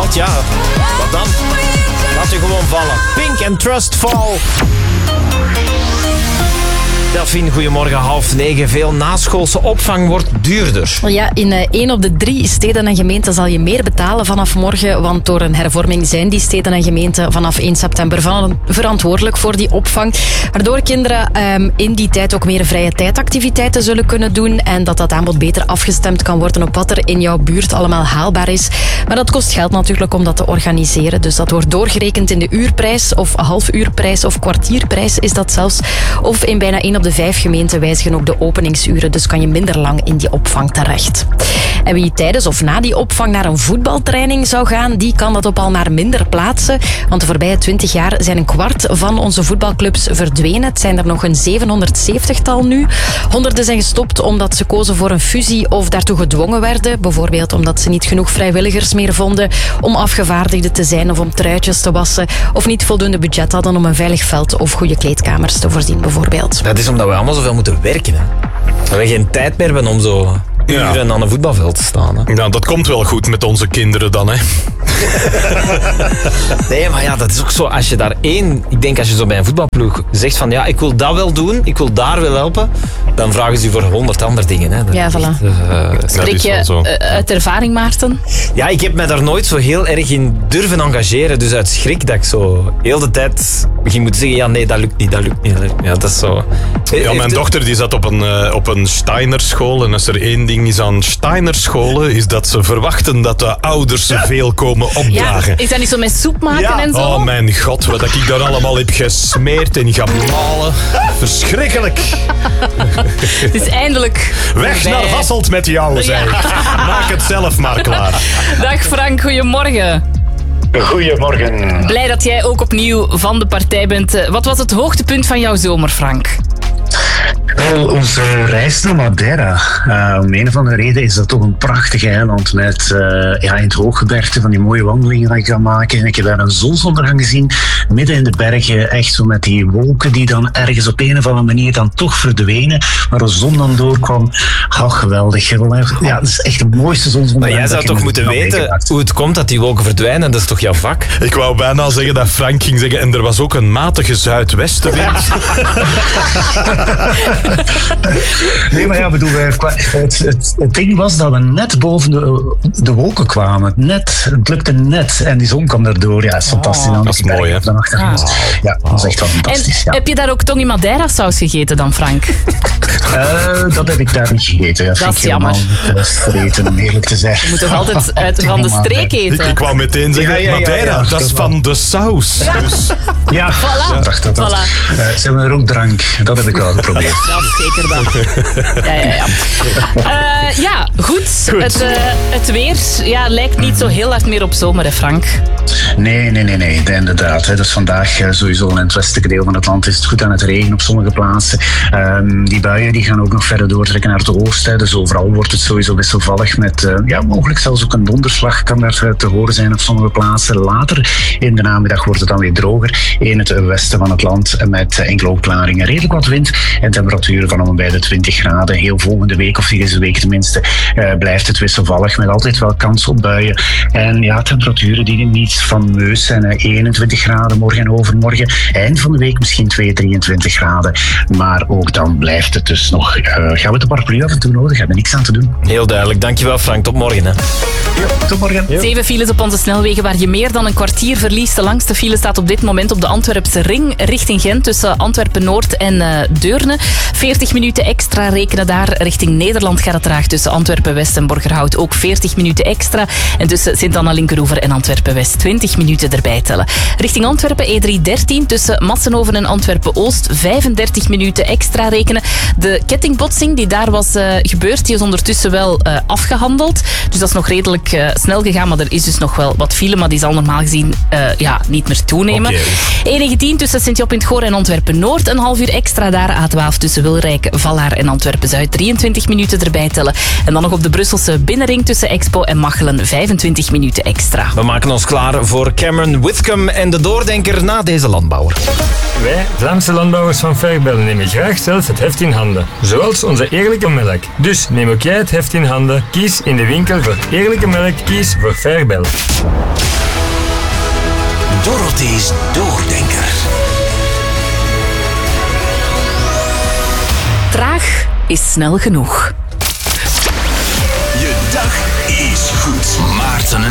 valt, ja, wat dan? Laat je gewoon vallen. Pink and Trust Fall. Delphine, goedemorgen, 8:30. Veel naschoolse opvang wordt duurder. Ja, in 1 op de 3 steden en gemeenten zal je meer betalen vanaf morgen, want door een hervorming zijn die steden en gemeenten vanaf 1 september verantwoordelijk voor die opvang. Waardoor kinderen in die tijd ook meer vrije tijdactiviteiten zullen kunnen doen en dat aanbod beter afgestemd kan worden op wat er in jouw buurt allemaal haalbaar is. Maar dat kost geld natuurlijk om dat te organiseren, dus dat wordt doorgerekend in de uurprijs of halfuurprijs of kwartierprijs is dat zelfs. Of in bijna 1 op de 5 gemeenten wijzigen ook de openingsuren, dus kan je minder lang in die opvang terecht. En wie tijdens of na die opvang naar een voetbaltraining zou gaan, die kan dat op al maar minder plaatsen, want de voorbije 20 jaar zijn een kwart van onze voetbalclubs verdwenen. Het zijn er nog een 770-tal nu. Honderden zijn gestopt omdat ze kozen voor een fusie of daartoe gedwongen werden, bijvoorbeeld omdat ze niet genoeg vrijwilligers meer vonden om afgevaardigden te zijn of om truitjes te wassen, of niet voldoende budget hadden om een veilig veld of goede kleedkamers te voorzien, bijvoorbeeld. Dat is omdat we allemaal zoveel moeten werken. Hè. Dat we geen tijd meer hebben om zo uren aan een voetbalveld te staan. Hè. Nou, dat komt wel goed met onze kinderen dan, hè. Nee, maar ja, dat is ook zo. Als je daar ik denk als je zo bij een voetbalploeg zegt van ja, ik wil dat wel doen, ik wil daar wel helpen, dan vragen ze je voor 100 andere dingen. Hè. Ja, voilà. Spreek je uit ervaring, Maarten? Ja, ik heb mij daar nooit zo heel erg in durven engageren. Dus uit schrik dat ik zo heel de tijd begin moeten zeggen, ja, nee, dat lukt niet. Ja, dat is zo. Ja, mijn dochter die zat op een Steiner-school en als er één ding is aan Steiner-scholen, is dat ze verwachten dat de ouders veel komen opdragen. Ja, is dat niet zo met soep maken en zo? Oh mijn god, wat ik daar allemaal heb gesmeerd en gemalen. Verschrikkelijk. Het is eindelijk weg naar Hasselt met jou, zeg ik. Maak het zelf maar klaar. Dag Frank, goedemorgen. Goedemorgen. Blij dat jij ook opnieuw van de partij bent. Wat was het hoogtepunt van jouw zomer, Frank? Wel, onze reis naar Madeira. Om een of andere reden is dat toch een prachtig eiland met in het hooggebergte van die mooie wandelingen die ik kan maken. En ik heb daar een zonsondergang gezien, midden in de bergen, echt zo met die wolken die dan ergens op een of andere manier dan toch verdwenen, waar de zon dan doorkwam. Geweldig. Ja, dat is echt de mooiste zonsondergang. Maar jij zou toch moeten weten hoe het komt dat die wolken verdwijnen, dat is toch jouw vak? Ik wou bijna zeggen dat Frank ging zeggen en er was ook een matige zuidwestenwind. Nee, maar ja, bedoel, het ding was dat we net boven de wolken kwamen. Het lukte net en die zon kwam erdoor. Ja, dat is fantastisch. Dat is mooi, hè? Ja, dat is echt wel fantastisch. En heb je daar ook Tony Madeira saus gegeten dan, Frank? Dat heb ik daar niet gegeten. Dat is jammer. Vreten, om eerlijk te zijn. Je moet toch altijd uit van de streek eten? Ik wou meteen zeggen, Madeira, dat is van de saus. Dus. Ja, voilà. Dacht dat. Ze hebben een rookdrank, dat heb ik wel geprobeerd. Ja, zeker dan. Ja, goed. Het weer lijkt niet zo heel hard meer op zomer, hè, Frank? Nee, inderdaad. Dus vandaag sowieso in het westelijke deel van het land is het goed aan het regenen op sommige plaatsen. Die buien die gaan ook nog verder doortrekken naar het oosten. Dus overal wordt het sowieso wisselvallig met mogelijk zelfs ook een donderslag kan daar te horen zijn op sommige plaatsen. Later in de namiddag wordt het dan weer droger in het westen van het land met enkele opklaringen. Redelijk wat wind en temperaturen van om bij de 20 graden. Heel volgende week, of deze week tenminste, blijft het wisselvallig met altijd wel kans op buien. En ja, temperaturen die niet fameus zijn. 21 graden morgen en overmorgen. Eind van de week misschien 23 graden. Maar ook dan blijft het dus nog... gaan we de paraplu af en toe nodig hebben? Niks aan te doen. Heel duidelijk. Dankjewel, Frank. Tot morgen. Hè. Ja, tot morgen. 7 files op onze snelwegen waar je meer dan een kwartier verliest. De langste file staat op dit moment op de Antwerpse ring richting Gent tussen Antwerpen-Noord en Deurne. 40 minuten extra rekenen daar. Richting Nederland gaat het traag tussen Antwerpen-West en Borgerhout. Ook 40 minuten extra. En tussen Sint-Anna-Linkeroever en Antwerpen-West 20 minuten erbij tellen. Richting Antwerpen E313 tussen Massenhoven en Antwerpen-Oost 35 minuten extra rekenen. De kettingbotsing die daar was gebeurd, die is ondertussen wel afgehandeld. Dus dat is nog redelijk snel gegaan, maar er is dus nog wel wat file, maar die zal normaal gezien niet meer toenemen. E19 tussen Sint-Job in het Goor en Antwerpen-Noord, een half uur extra daar. A12 tussen Wilrijk, Vallaar en Antwerpen-Zuid 23 minuten erbij tellen. En dan nog op de Brusselse binnenring tussen Expo en Machelen 25 minuten extra. We maken ons klaar voor Cameron Whitcomb en de doordenker na deze landbouwer. Wij, Vlaamse landbouwers van Fairbel, nemen graag zelf het heft in handen. Zoals onze eerlijke melk. Dus neem ook jij het heft in handen. Kies in de winkel voor eerlijke melk. Kies voor Fairbel. Dorothee's Doordenker. Traag is snel genoeg. Je dag is goed. Maarten